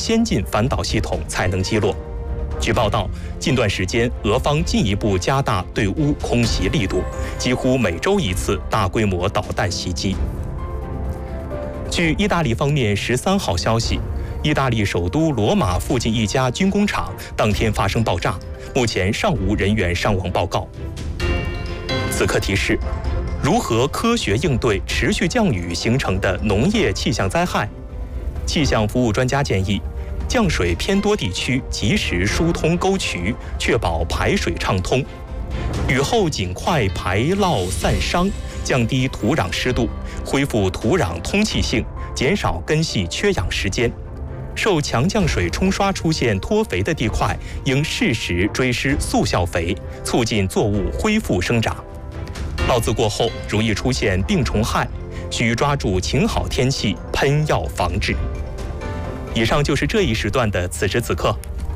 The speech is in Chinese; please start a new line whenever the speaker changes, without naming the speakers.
先进反导系统才能击落。据报道，近段时间俄方进一步加大对乌空袭力度，几乎每周一次大规模导弹袭击。据意大利方面13号消息，意大利首都罗马附近一家军工厂当天发生爆炸，目前尚无人员伤亡报告。此刻提示：如何科学应对持续降雨形成的农业气象灾害？气象服务专家建议，降水偏多地区及时疏通沟渠，确保排水畅通。雨后尽快排涝散伤，降低土壤湿度，恢复土壤通气性，减少根系缺氧时间。受强降水冲刷出现脱肥的地块，应适时追施速效肥，促进作物恢复生长。涝渍过后容易出现病虫害，需抓住晴好天气喷药防治。以上就是这一时段的此时此刻，